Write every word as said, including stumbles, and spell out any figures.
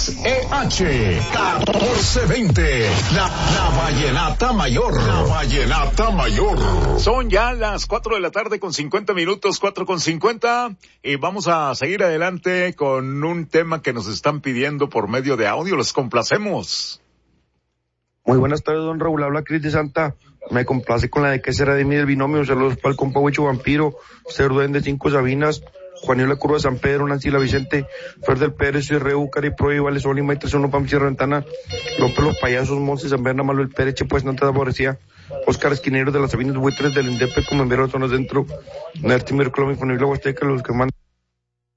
X E H catorce veinte. La, la Vallenata Mayor. La Vallenata Mayor. Son ya las cuatro de la tarde con cincuenta minutos, cuatro con cincuenta, y vamos a seguir adelante con un tema que nos están pidiendo por medio de audio. Los complacemos. Muy buenas tardes, don Raúl. Habla Cris de Santa. Me complace con la de que será de mí del binomio. Saludos para el compa Huicho Vampiro, Ser Duende, Cinco Sabinas, Juanillo La Curva de San Pedro, Nancy La Vicente, Fer del Pérez, Reu, Cari Pro, y Vale Sol y Maite Sono, Pam Sierra Ventana, López Los Payasos, Montes, San Berna, Malo el Pérez, Pues no te aborrecía, Oscar Esquinero de las Sabinas, Buitres del Indepe, como enviaron zonas dentro, Nerti, Mirclome, Disponible, Huasteca, los que mandan.